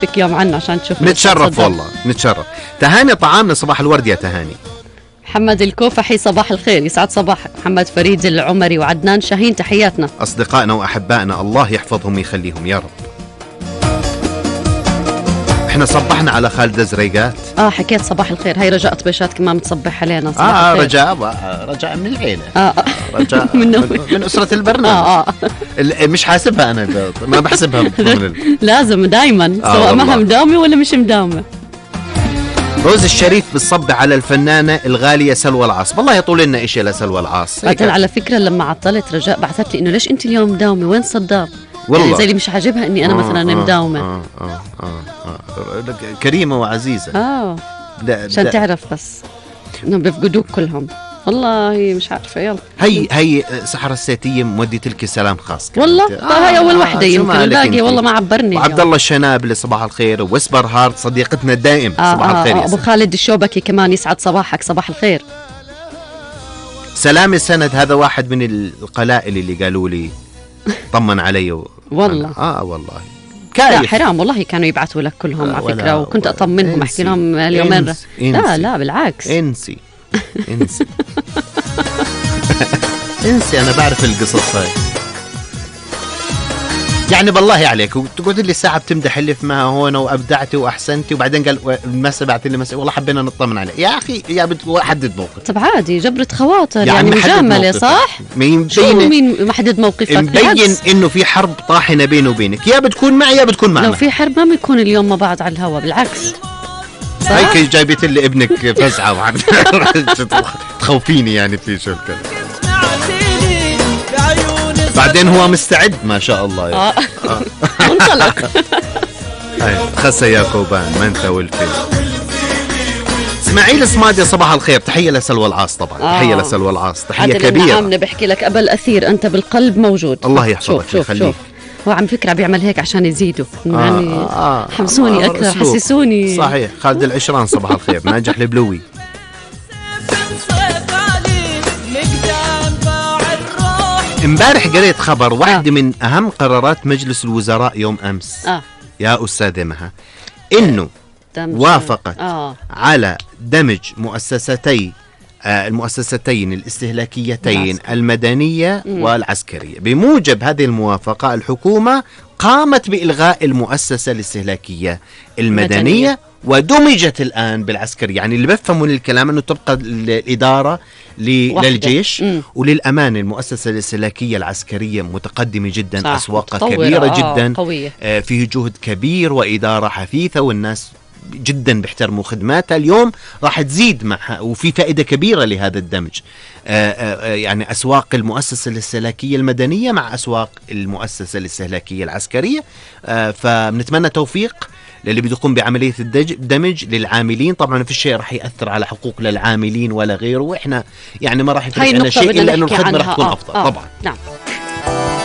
بك يوم عنا عشان تشوف. نتشرف والله نتشرف. تهاني طعامنا صباح الورد يا تهاني. محمد الكوفحي صباح الخير، يسعد صباحك. محمد فريد العمري وعدنان شاهين تحياتنا. أصدقائنا وأحبائنا الله يحفظهم ويخليهم يا رب. احنا صبحنا على خالد زريقات. حكيت صباح الخير. هاي رجاء طبيشات كمان متصبح علينا صباح الخير. رجاء من العيلة. رجاء من أسرة البرنامج. مش حاسبها أنا، ما بحسبها لازم دايما سواء ما مداومة ولا مش مداومة. روز الشريف بالصب على الفنانة الغالية سلوى العاص. والله يطول لنا إشي لسلوى العاص. بعدين على فكرة لما عطلت رجاء بعثت لي إنه ليش أنت اليوم مداومة، وين صدام؟ والله يعني زي اللي مش عاجبها إني أنا مثلا مداومة. كريمة وعزيزة. عشان تعرف بس إنهم بيفقدوك كلهم. والله مش عارفة. يلا هي سحر السيتية مودية لك سلام خاص والله. هاي أول وحدة يمكن، الباقي والله ما عبرني. وعبد الله الشنابلي صباح الخير، ويسبر هارت صديقتنا الدائم صباح الخير. أبو خالد الشوبكي كمان يسعد صباحك صباح الخير. سلام السند هذا واحد من القلائل اللي قالوا لي طمن علي والله. والله لا حرام والله كانوا يبعثوا لك كلهم على فكرة، وكنت أطمنهم أحكي لهم اليومين. لا بالعكس. انسي انسي انا بعرف القصص هاي. يعني بالله عليك وتقعد لي ساعه بتمدح اللي في معها هون وابدعتي واحسنتي، وبعدين قال المسا بعت لي مسا والله حبينا نطمن عليه. يا اخي يا حدد موقف. طب عادي جبرة خواطر يعني مجامله صح؟ مين محدد موقفك؟ مبين انه في حرب طاحنه بينه وبينك، يا بتكون معي يا بتكون معنا. لو في حرب ما بنكون اليوم مع بعض على الهواء، بالعكس. هيك جايبت لي ابنك فزعه تخوفيني يعني في شو الكلام. بعدين هو مستعد ما شاء الله يعني. منطلق. خسى يا كوبان ما انت والفيل. اسماعيل صمادي صباح الخير، تحية لسلوى العاص طبعا. تحية لسلوى العاص، تحية كبيرة. عامله بحكي لك أبا الأثير أنت بالقلب موجود. الله يحفظك ويخليك. هو عم فكرة بيعمل هيك عشان يزيدوا يعني حمسوني أكثر، حسسوني. صحيح. خالد العشران صباح الخير، ناجح البلوي. امبارح قريت خبر واحدة من أهم قرارات مجلس الوزراء يوم أمس يا أستاذة مها، إنه وافقت على دمج المؤسستين الاستهلاكيتين المدنية والعسكرية. بموجب هذه الموافقة الحكومة قامت بإلغاء المؤسسة الاستهلاكية المدنية ودمجت الآن بالعسكرية. يعني اللي بفهموا من الكلام أنه تبقى الإدارة للجيش وللأمان. المؤسسة الاستهلاكية العسكرية متقدمة جدا، أسواقها كبيرة جدا، فيه جهد كبير وإدارة حثيثة، والناس جدا بيحترموا خدماتها. اليوم راح تزيد معها وفي فائدة كبيرة لهذا الدمج. يعني أسواق المؤسسة الاستهلاكية المدنية مع أسواق المؤسسة الاستهلاكية العسكرية. فبنتمنى توفيق للي بيقوم بعملية الدمج للعاملين. طبعا ما في شيء راح يأثر على حقوق للعاملين ولا غيره، وإحنا يعني ما راح يفرق لنا شيء إلا أنه الخدمة راح تكون أفضل طبعا. نعم.